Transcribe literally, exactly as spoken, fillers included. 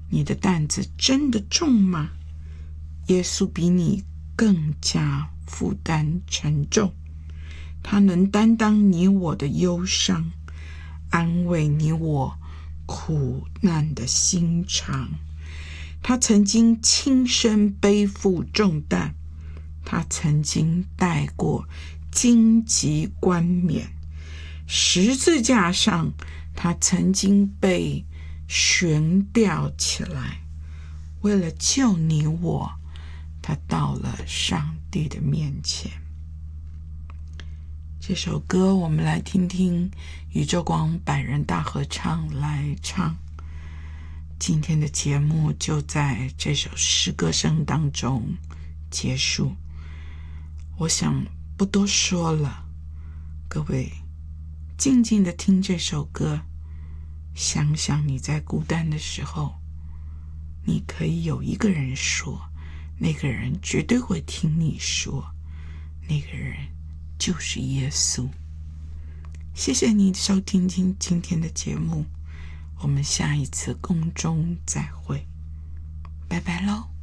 你的担子真的重吗？耶稣比你更加负担沉重，他能担当你我的忧伤，安慰你我苦难的心肠。他曾经亲身背负重担，他曾经戴过荆棘冠冕，十字架上他曾经被悬吊起来，为了救你我，他到了上帝的面前。这首歌我们来听听宇宙光百人大合唱来唱。今天的节目就在这首诗歌声当中结束，我想不多说了，各位静静的听这首歌，想想你在孤单的时候，你可以有一个人说，那个人绝对会听你说，那个人就是耶稣。谢谢你收听今今天的节目，我们下一次空中再会，拜拜喽。